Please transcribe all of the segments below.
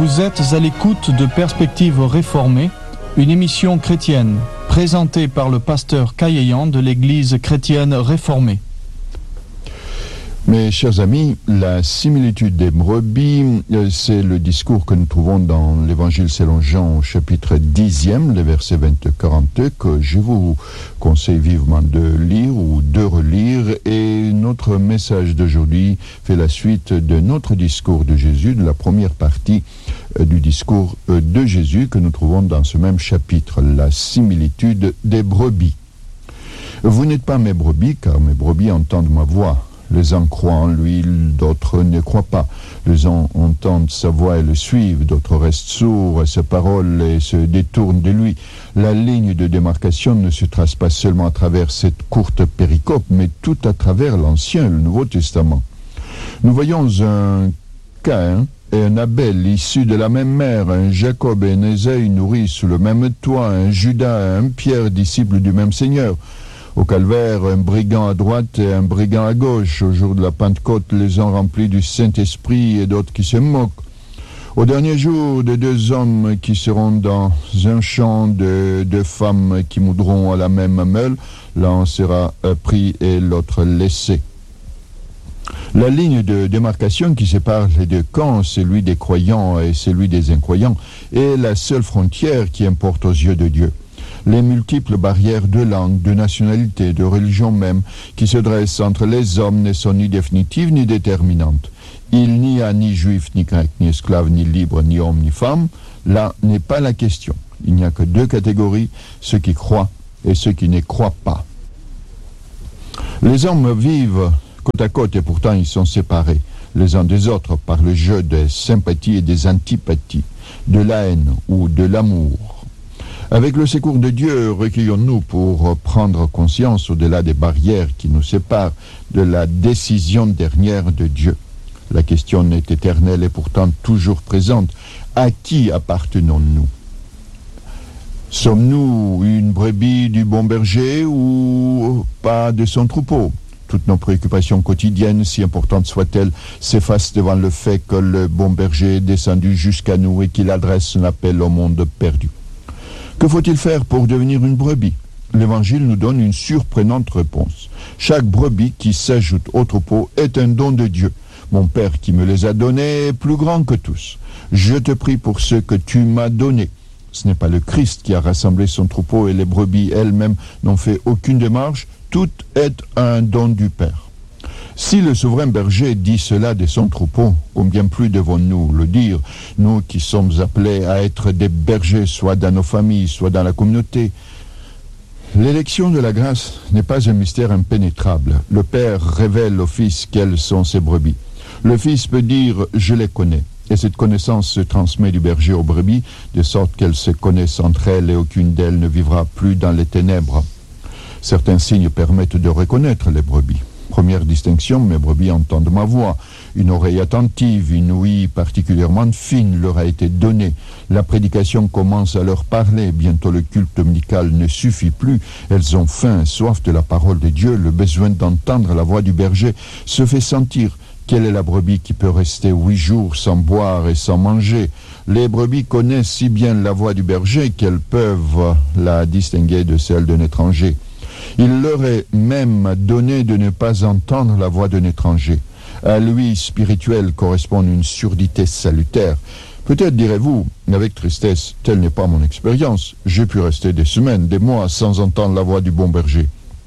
Vous êtes à l'écoute de Perspectives réformées, une émission chrétienne présentée par le pasteur Kayeyan de l'Église chrétienne réformée. Mes chers amis, la similitude des brebis, c'est le discours que nous trouvons dans l'Évangile selon Jean au chapitre 10e, les versets 20-42, que je vous conseille vivement de lire ou de relire. Et notre message d'aujourd'hui fait la suite de notre discours de Jésus, de la première partie du discours de Jésus que nous trouvons dans ce même chapitre, la similitude des brebis. Vous n'êtes pas mes brebis, car mes brebis entendent ma voix. Les uns croient en lui, d'autres ne croient pas. Les uns entendent sa voix et le suivent, d'autres restent sourds à sa parole et se détournent de lui. La ligne de démarcation ne se trace pas seulement à travers cette courte péricope, mais tout à travers l'Ancien et le Nouveau Testament. Nous voyons un Caïn et un Abel issus de la même mère, un Jacob et un Ésaü nourris sous le même toit, un Judas et un Pierre, disciples du même Seigneur. Au calvaire, un brigand à droite et un brigand à gauche. Au jour de la Pentecôte, les uns remplis du Saint-Esprit et d'autres qui se moquent. Au dernier jour, de deux hommes qui seront dans un champ, de deux femmes qui moudront à la même meule, l'un sera pris et l'autre laissé. La ligne de démarcation qui sépare les deux camps, celui des croyants et celui des incroyants, est la seule frontière qui importe aux yeux de Dieu. Les multiples barrières de langue, de nationalité, de religion même, qui se dressent entre les hommes ne sont ni définitives ni déterminantes. Il n'y a ni juif, ni grec, ni esclave, ni libre, ni homme, ni femme. Là n'est pas la question. Il n'y a que deux catégories, ceux qui croient et ceux qui ne croient pas. Les hommes vivent côte à côte et pourtant ils sont séparés les uns des autres par le jeu des sympathies et des antipathies, de la haine ou de l'amour. Avec le secours de Dieu, recueillons-nous pour prendre conscience, au-delà des barrières qui nous séparent, de la décision dernière de Dieu. La question est éternelle et pourtant toujours présente. À qui appartenons-nous ? Sommes-nous une brebis du bon berger ou pas de son troupeau ? Toutes nos préoccupations quotidiennes, si importantes soient-elles, s'effacent devant le fait que le bon berger est descendu jusqu'à nous et qu'il adresse un appel au monde perdu. Que faut-il faire pour devenir une brebis ? L'Évangile nous donne une surprenante réponse. Chaque brebis qui s'ajoute au troupeau est un don de Dieu. Mon Père qui me les a donnés est plus grand que tous. Je te prie pour ce que tu m'as donné. Ce n'est pas le Christ qui a rassemblé son troupeau et les brebis elles-mêmes n'ont fait aucune démarche. Tout est un don du Père. Si le souverain berger dit cela de son troupeau, combien plus devons-nous le dire, nous qui sommes appelés à être des bergers, soit dans nos familles, soit dans la communauté. L'élection de la grâce n'est pas un mystère impénétrable. Le Père révèle au Fils quelles sont ses brebis. Le Fils peut dire « je les connais ». Et cette connaissance se transmet du berger aux brebis, de sorte qu'elles se connaissent entre elles et aucune d'elles ne vivra plus dans les ténèbres. Certains signes permettent de reconnaître les brebis. Première distinction, mes brebis entendent ma voix. Une oreille attentive, une ouïe particulièrement fine leur a été donnée. La prédication commence à leur parler. Bientôt le culte dominical ne suffit plus. Elles ont faim, soif de la parole de Dieu. Le besoin d'entendre la voix du berger se fait sentir. Quelle est la brebis qui peut rester 8 jours sans boire et sans manger ? Les brebis connaissent si bien la voix du berger qu'elles peuvent la distinguer de celle d'un étranger. Il leur est même donné de ne pas entendre la voix d'un étranger. À l'ouïe spirituelle correspond une surdité salutaire. Peut-être direz-vous, avec tristesse, telle n'est pas mon expérience. J'ai pu rester des semaines, des mois, sans entendre la voix du bon berger.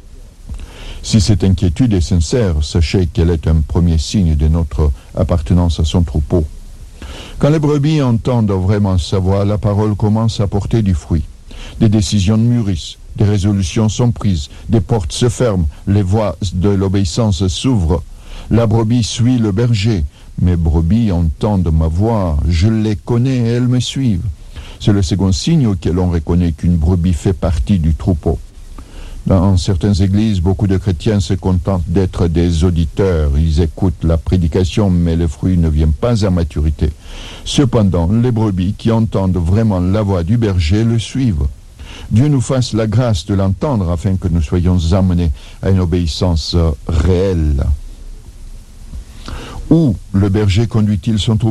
Si cette inquiétude est sincère, sachez qu'elle est un premier signe de notre appartenance à son troupeau. Quand les brebis entendent vraiment sa voix, la parole commence à porter du fruit. Des décisions mûrissent. Des résolutions sont prises, des portes se ferment, les voies de l'obéissance s'ouvrent. La brebis suit le berger. Mes brebis entendent ma voix, je les connais et elles me suivent. C'est le second signe auquel on reconnaît qu'une brebis fait partie du troupeau. Dans certaines églises, beaucoup de chrétiens se contentent d'être des auditeurs. Ils écoutent la prédication, mais le fruit ne vient pas à maturité. Cependant, les brebis qui entendent vraiment la voix du berger le suivent. Dieu nous fasse la grâce de l'entendre afin que nous soyons amenés à une obéissance réelle. Où le berger conduit-il son troupeau ?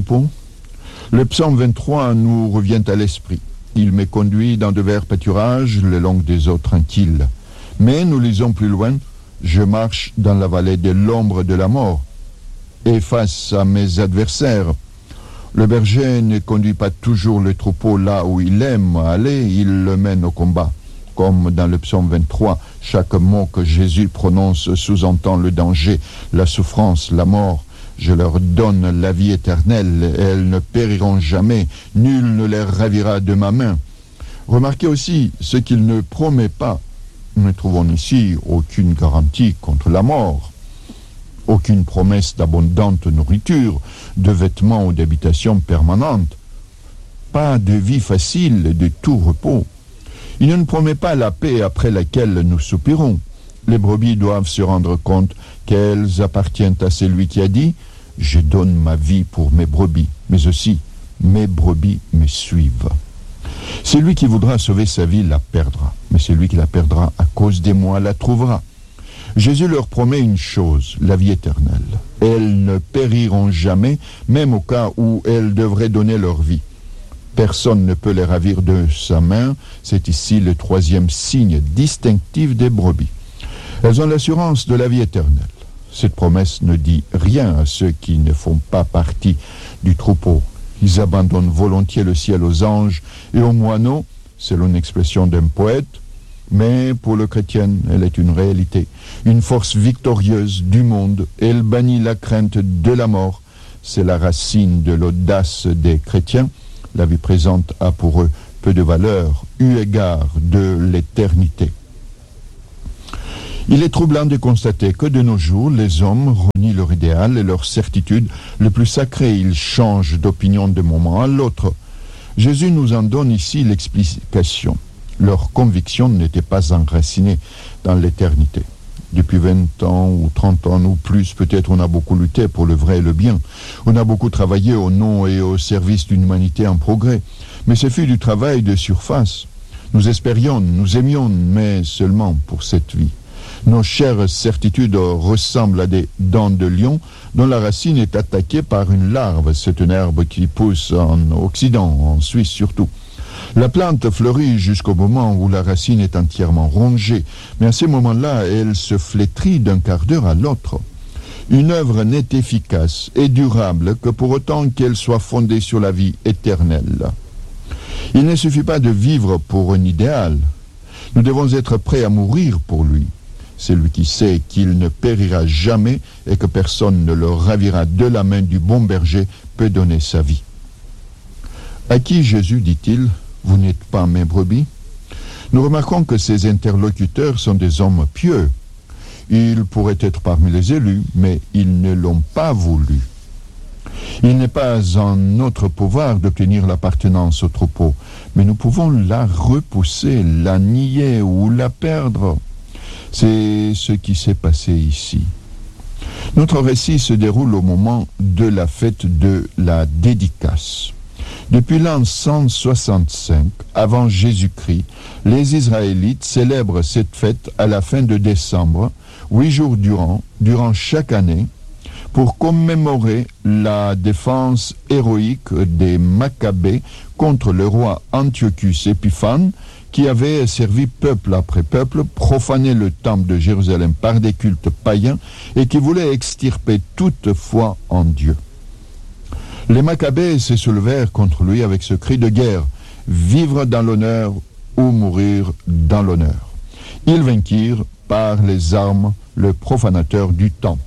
Le psaume 23 nous revient à l'esprit. Il me conduit dans de verts pâturages, le long des eaux tranquilles. Mais nous lisons plus loin, je marche dans la vallée de l'ombre de la mort. Et face à mes adversaires, le berger ne conduit pas toujours le troupeau là où il aime aller, il le mène au combat. Comme dans le psaume 23, chaque mot que Jésus prononce sous-entend le danger, la souffrance, la mort. Je leur donne la vie éternelle, et elles ne périront jamais, nul ne les ravira de ma main. Remarquez aussi ce qu'il ne promet pas. Nous ne trouvons ici aucune garantie contre la mort, aucune promesse d'abondante nourriture, de vêtements ou d'habitation permanente, pas de vie facile, de tout repos. Il ne promet pas la paix après laquelle nous soupirons. Les brebis doivent se rendre compte qu'elles appartiennent à celui qui a dit « Je donne ma vie pour mes brebis, mais aussi mes brebis me suivent ». Celui qui voudra sauver sa vie la perdra, mais celui qui la perdra à cause de moi la trouvera. Jésus leur promet une chose, la vie éternelle. Elles ne périront jamais, même au cas où elles devraient donner leur vie. Personne ne peut les ravir de sa main. C'est ici le troisième signe distinctif des brebis. Elles ont l'assurance de la vie éternelle. Cette promesse ne dit rien à ceux qui ne font pas partie du troupeau. Ils abandonnent volontiers le ciel aux anges et aux moineaux, selon l'expression d'un poète. Mais pour le chrétien, elle est une réalité, une force victorieuse du monde. Elle bannit la crainte de la mort. C'est la racine de l'audace des chrétiens. La vie présente a pour eux peu de valeur, eu égard de l'éternité. Il est troublant de constater que de nos jours, les hommes renient leur idéal et leur certitude le plus sacré. Ils changent d'opinion d'un moment à l'autre. Jésus nous en donne ici l'explication. Leurs convictions n'étaient pas enracinées dans l'éternité. Depuis 20 ans ou 30 ans ou plus, peut-être on a beaucoup lutté pour le vrai et le bien. On a beaucoup travaillé au nom et au service d'une humanité en progrès. Mais ce fut du travail de surface. Nous espérions, nous aimions, mais seulement pour cette vie. Nos chères certitudes ressemblent à des dents de lion dont la racine est attaquée par une larve. C'est une herbe qui pousse en Occident, en Suisse surtout. La plante fleurit jusqu'au moment où la racine est entièrement rongée, mais à ce moment-là, elle se flétrit d'un quart d'heure à l'autre. Une œuvre n'est efficace et durable que pour autant qu'elle soit fondée sur la vie éternelle. Il ne suffit pas de vivre pour un idéal. Nous devons être prêts à mourir pour lui. Celui qui sait qu'il ne périra jamais et que personne ne le ravira de la main du bon berger peut donner sa vie. À qui Jésus dit-il « Vous n'êtes pas mes brebis » Nous remarquons que ces interlocuteurs sont des hommes pieux. Ils pourraient être parmi les élus, mais ils ne l'ont pas voulu. Il n'est pas en notre pouvoir d'obtenir l'appartenance au troupeau, mais nous pouvons la repousser, la nier ou la perdre. C'est ce qui s'est passé ici. Notre récit se déroule au moment de la fête de la dédicace. Depuis l'an 165 avant Jésus-Christ, les Israélites célèbrent cette fête à la fin de décembre, 8 jours durant chaque année, pour commémorer la défense héroïque des Maccabées contre le roi Antiochus Épiphane, qui avait servi peuple après peuple, profané le temple de Jérusalem par des cultes païens et qui voulait extirper toute foi en Dieu. Les Maccabées se soulevèrent contre lui avec ce cri de guerre, « Vivre dans l'honneur ou mourir dans l'honneur ». Ils vainquirent par les armes le profanateur du temple.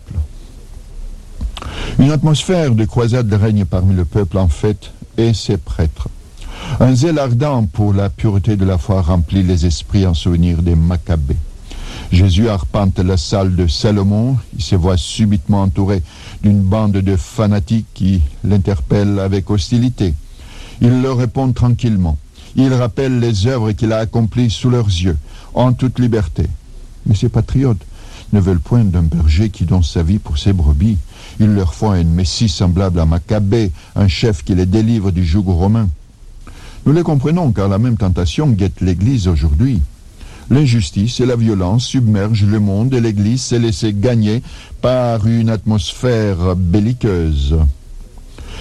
Une atmosphère de croisade règne parmi le peuple en fête et ses prêtres. Un zèle ardent pour la pureté de la foi remplit les esprits en souvenir des Maccabées. Jésus arpente la salle de Salomon, il se voit subitement entouré d'une bande de fanatiques qui l'interpellent avec hostilité. Il leur répond tranquillement. Il rappelle les œuvres qu'il a accomplies sous leurs yeux, en toute liberté. Mais ces patriotes ne veulent point d'un berger qui donne sa vie pour ses brebis. Il leur faut un messie semblable à Maccabée, un chef qui les délivre du joug romain. Nous les comprenons car la même tentation guette l'Église aujourd'hui. L'injustice et la violence submergent le monde et l'Église s'est laissée gagner par une atmosphère belliqueuse.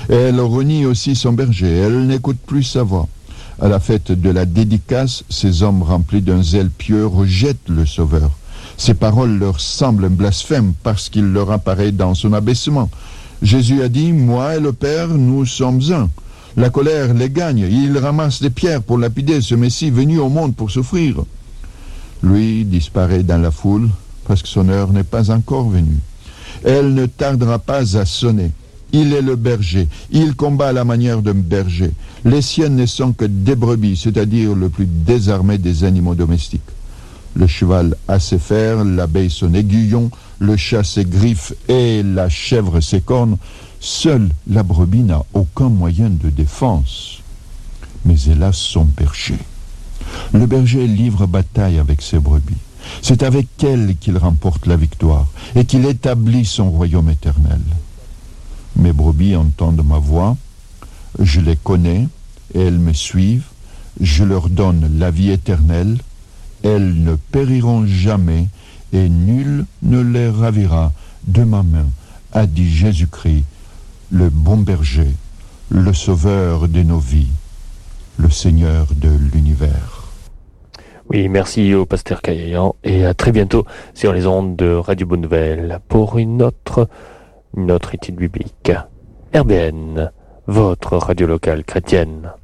Elle renie aussi son berger, elle n'écoute plus sa voix. À la fête de la dédicace, ces hommes remplis d'un zèle pieux rejettent le Sauveur. Ces paroles leur semblent un blasphème parce qu'il leur apparaît dans son abaissement. Jésus a dit « Moi et le Père, nous sommes un ». La colère les gagne, ils ramassent des pierres pour lapider ce Messie venu au monde pour souffrir. Lui disparaît dans la foule parce que son heure n'est pas encore venue. Elle ne tardera pas à sonner. Il est le berger, il combat à la manière d'un berger. Les siennes ne sont que des brebis, c'est-à-dire le plus désarmé des animaux domestiques. Le cheval a ses fers, l'abeille son aiguillon, le chat ses griffes et la chèvre ses cornes. Seule la brebis n'a aucun moyen de défense. Mais elle a son berger. Le berger livre bataille avec ses brebis. C'est avec elles qu'il remporte la victoire et qu'il établit son royaume éternel. Mes brebis entendent ma voix, je les connais et elles me suivent, je leur donne la vie éternelle, elles ne périront jamais et nul ne les ravira de ma main, a dit Jésus-Christ, le bon berger, le sauveur de nos vies, le Seigneur de l'univers. Oui, merci au pasteur Kayayan et à très bientôt sur les ondes de Radio Bonne Nouvelle pour une autre étude biblique. RBN, votre radio locale chrétienne.